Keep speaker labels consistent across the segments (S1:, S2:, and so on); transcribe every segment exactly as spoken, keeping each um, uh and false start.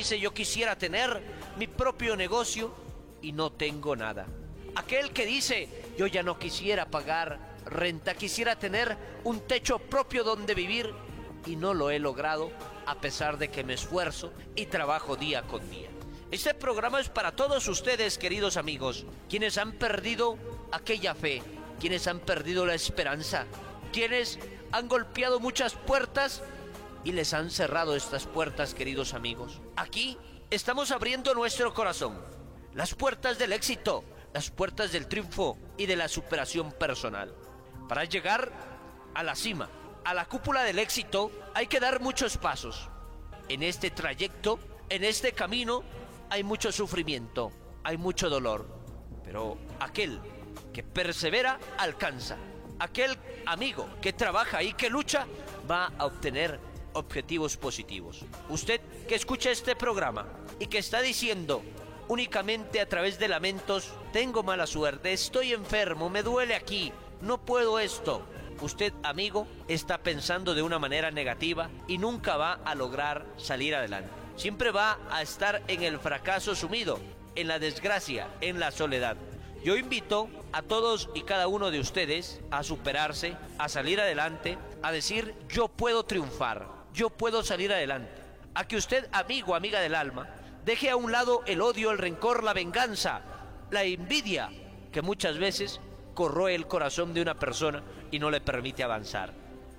S1: dice: yo quisiera tener mi propio negocio y no tengo nada. Aquel que dice: yo ya no quisiera pagar renta, quisiera tener un techo propio donde vivir y no lo he logrado a pesar de que me esfuerzo y trabajo día con día. Este programa es para todos ustedes, queridos amigos, quienes han perdido aquella fe, quienes han perdido la esperanza, quienes han golpeado muchas puertas y les han cerrado estas puertas, queridos amigos. Aquí estamos abriendo nuestro corazón, las puertas del éxito, las puertas del triunfo y de la superación personal. Para llegar a la cima, a la cúpula del éxito, hay que dar muchos pasos. En este trayecto, en este camino, hay mucho sufrimiento, hay mucho dolor. Pero aquel que persevera, alcanza. Aquel amigo que trabaja y que lucha, va a obtener objetivos positivos. Usted que escucha este programa y que está diciendo únicamente a través de lamentos: tengo mala suerte, estoy enfermo, me duele aquí, no puedo esto. Usted, amigo, está pensando de una manera negativa y nunca va a lograr salir adelante. Siempre va a estar en el fracaso sumido, en la desgracia, en la soledad. Yo invito a todos y cada uno de ustedes a superarse, a salir adelante, a decir: yo puedo triunfar, yo puedo salir adelante. A que usted, amigo, amiga del alma, deje a un lado el odio, el rencor, la venganza, la envidia, que muchas veces corroe el corazón de una persona y no le permite avanzar.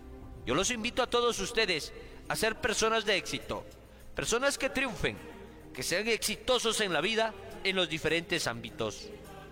S1: Yo los invito a todos ustedes a ser personas de éxito, personas que triunfen, que sean exitosos en la vida, en los diferentes ámbitos,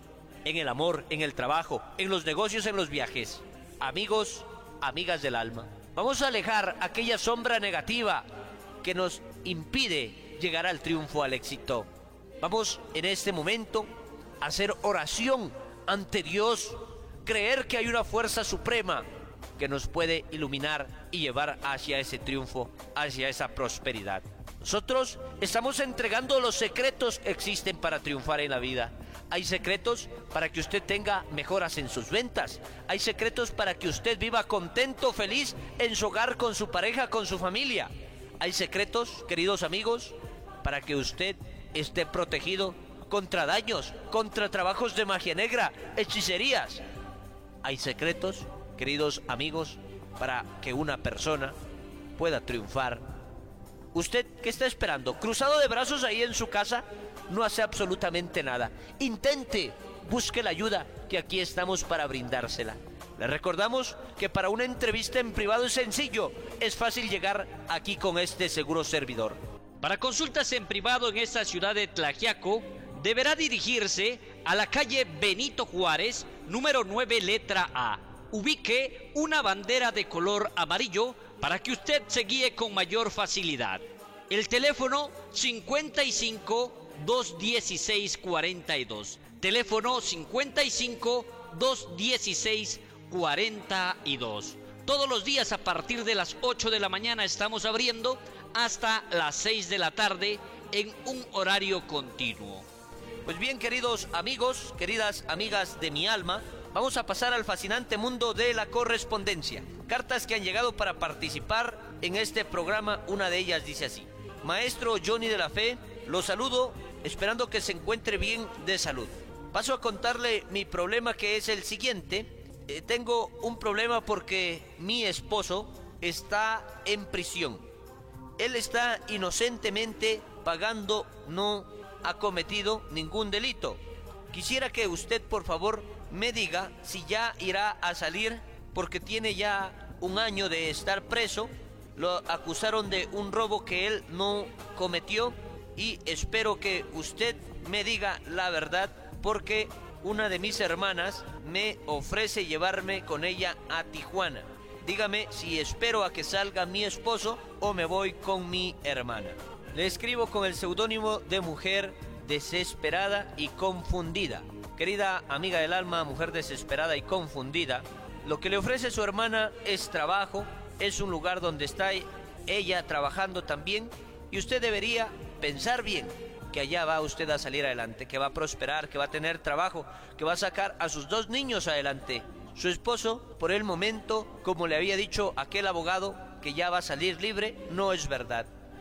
S1: en el amor, en el trabajo, en los negocios, en los viajes. Amigos, amigas del alma, vamos a alejar aquella sombra negativa que nos impide llegar al triunfo, al éxito. Vamos en este momento a hacer oración ante Dios, creer que hay una fuerza suprema que nos puede iluminar y llevar hacia ese triunfo, hacia esa prosperidad. Nosotros estamos entregando los secretos que existen para triunfar en la vida. Hay secretos para que usted tenga mejoras en sus ventas. Hay secretos para que usted viva contento, feliz en su hogar, con su pareja, con su familia. Hay secretos, queridos amigos, para que usted esté protegido contra daños, contra trabajos de magia negra, hechicerías. Hay secretos, queridos amigos, para que una persona pueda triunfar. ¿Usted qué está esperando? ¿Cruzado de brazos ahí en su casa? No hace absolutamente nada. Intente, busque la ayuda, que aquí estamos para brindársela. Le recordamos que para una entrevista en privado es sencillo, es fácil llegar aquí con este seguro servidor.
S2: Para consultas en privado en esta ciudad de Tlaxiaco, deberá dirigirse a la calle Benito Juárez, número nueve, letra A. Ubique una bandera de color amarillo para que usted se guíe con mayor facilidad. El teléfono cincuenta y cinco, doscientos dieciséis, cuarenta y dos. Teléfono cincuenta y cinco, doscientos dieciséis, cuarenta y dos. Todos los días a partir de las ocho de la mañana estamos abriendo hasta las seis de la tarde en un horario continuo.
S1: Pues bien, queridos amigos, queridas amigas de mi alma, vamos a pasar al fascinante mundo de la correspondencia. Cartas que han llegado para participar en este programa. Una de ellas dice así: Maestro Johnny de la Fe, lo saludo esperando que se encuentre bien de salud. Paso a contarle mi problema, que es el siguiente. Eh, tengo un problema porque mi esposo está en prisión. Él está inocentemente pagando, no ha cometido ningún delito. Quisiera que usted, por favor, me diga si ya irá a salir, porque tiene ya un año de estar preso. Lo acusaron de un robo que él no cometió y espero que usted me diga la verdad, porque una de mis hermanas me ofrece llevarme con ella a Tijuana. Dígame si espero a que salga mi esposo o me voy con mi hermana. Le escribo con el seudónimo de Mujer Desesperada y Confundida. Querida amiga del alma, mujer desesperada y confundida, lo que le ofrece su hermana es trabajo, es un lugar donde está ella trabajando también, y usted debería pensar bien que allá va usted a salir adelante, que va a prosperar, que va a tener trabajo, que va a sacar a sus dos niños adelante. Su esposo, por el momento, como le había dicho aquel abogado, que ya va a salir libre, no es verdad.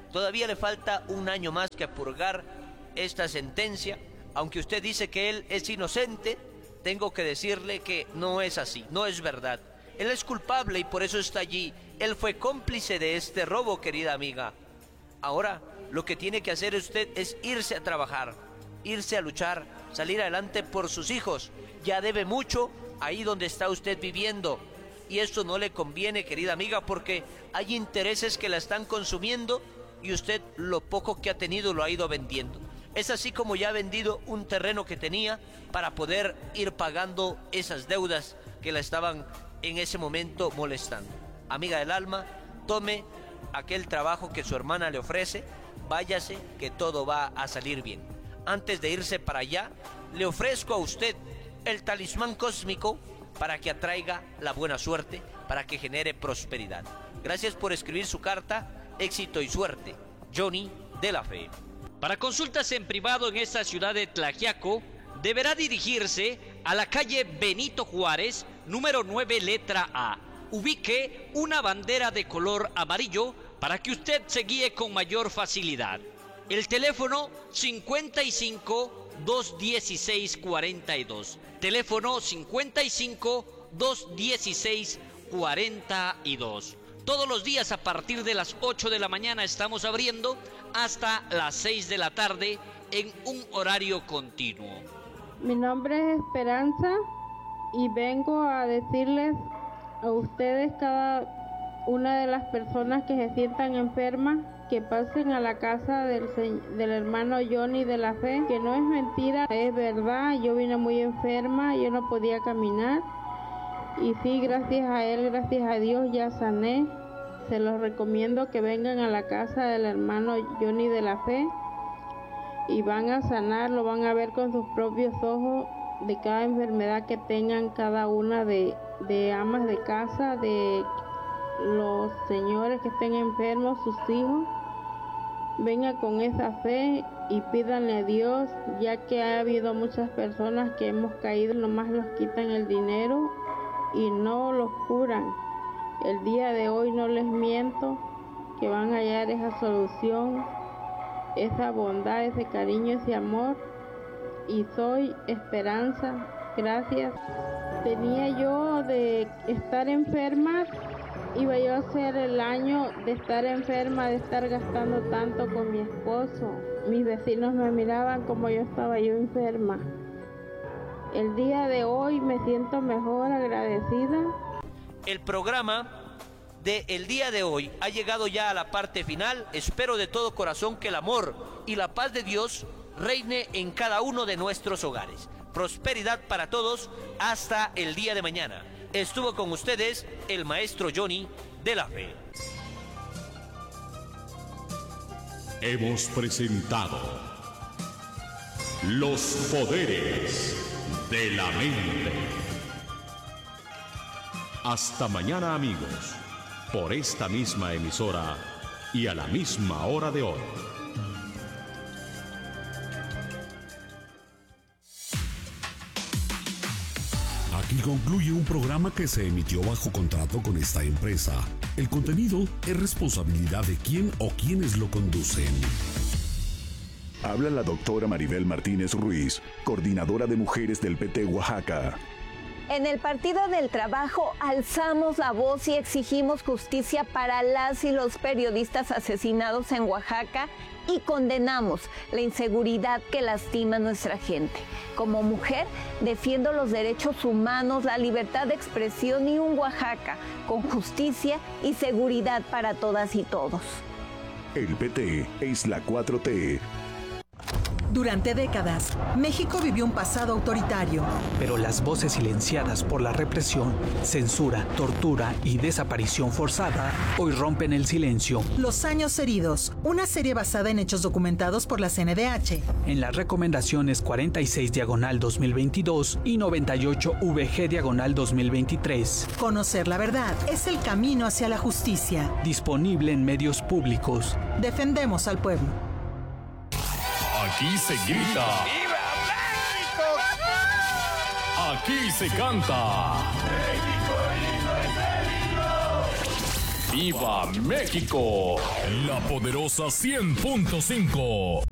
S1: Todavía le falta un año más que purgar esta sentencia. Aunque usted dice que él es inocente, tengo que decirle que no es así, no es verdad. Él es culpable y por eso está allí. Él fue cómplice de este robo, querida amiga. Ahora, lo que tiene que hacer usted es irse a trabajar, irse a luchar, salir adelante por sus hijos. Ya debe mucho ahí donde está usted viviendo. Y esto no le conviene, querida amiga, porque hay intereses que la están consumiendo y usted lo poco que ha tenido lo ha ido vendiendo. Es así como ya ha vendido un terreno que tenía para poder ir pagando esas deudas que la estaban en ese momento molestando. Amiga del alma, tome aquel trabajo que su hermana le ofrece, váyase que todo va a salir bien. Antes de irse para allá, le ofrezco a usted el talismán cósmico para que atraiga la buena suerte, para que genere prosperidad. Gracias por escribir su carta, éxito y suerte. Johnny de la Fe.
S2: Para consultas en privado en esta ciudad de Tlaxiaco, deberá dirigirse a la calle Benito Juárez, número nueve, letra A. Ubique una bandera de color amarillo para que usted se guíe con mayor facilidad. El teléfono cincuenta y cinco, doscientos dieciséis, cuarenta y dos. Teléfono cincuenta y cinco, doscientos dieciséis, cuarenta y dos. Todos los días a partir de las ocho de la mañana estamos abriendo hasta las seis de la tarde en un horario continuo.
S3: Mi nombre es Esperanza y vengo a decirles a ustedes, cada una de las personas que se sientan enfermas, que pasen a la casa del, del hermano Johnny de la Fe, que no es mentira, es verdad. Yo vine muy enferma, yo no podía caminar y sí, gracias a él, gracias a Dios ya sané. Se los recomiendo que vengan a la casa del hermano Johnny de la Fe y van a sanar, lo van a ver con sus propios ojos de cada enfermedad que tengan cada una de, de amas de casa, de los señores que estén enfermos, sus hijos. Venga con esa fe y pídanle a Dios, ya que ha habido muchas personas que hemos caído, nomás los quitan el dinero y no los curan. El día de hoy no les miento que van a hallar esa solución, esa bondad, ese cariño, ese amor. Y soy Esperanza, gracias. Tenía yo de estar enferma, iba yo a hacer el año de estar enferma, de estar gastando tanto con mi esposo. Mis vecinos me miraban como yo estaba yo enferma. El día de hoy me siento mejor, agradecida.
S1: El programa de el día de hoy ha llegado ya a la parte final. Espero de todo corazón que el amor y la paz de Dios reine en cada uno de nuestros hogares. Prosperidad para todos hasta el día de mañana. Estuvo con ustedes el maestro Johnny de la Fe.
S4: Hemos presentado Los Poderes de la Mente. Hasta mañana, amigos, por esta misma emisora y a la misma hora de hoy.
S5: Aquí concluye un programa que se emitió bajo contrato con esta empresa. El contenido es responsabilidad de quien o quienes lo conducen.
S6: Habla la doctora Maribel Martínez Ruiz, coordinadora de mujeres del P T Oaxaca.
S7: En el Partido del Trabajo alzamos la voz y exigimos justicia para las y los periodistas asesinados en Oaxaca y condenamos la inseguridad que lastima a nuestra gente. Como mujer, defiendo los derechos humanos, la libertad de expresión y un Oaxaca con justicia y seguridad para todas y todos.
S6: El P T es la cuatro T.
S8: Durante décadas, México vivió un pasado autoritario.
S9: Pero las voces silenciadas por la represión, censura, tortura y desaparición forzada hoy rompen el silencio.
S8: Los años heridos, una serie basada en hechos documentados por la C N D H.
S9: En las recomendaciones cuarenta y seis diagonal dos mil veintidós y noventa y ocho V G diagonal dos mil veintitrés.
S8: Conocer la verdad es el camino hacia la justicia.
S9: Disponible en medios públicos.
S8: Defendemos al pueblo.
S4: Aquí se grita.
S1: ¡Viva México!
S4: Aquí se canta.
S10: México lindo es México. ¡Viva México!
S11: La poderosa cien punto cinco.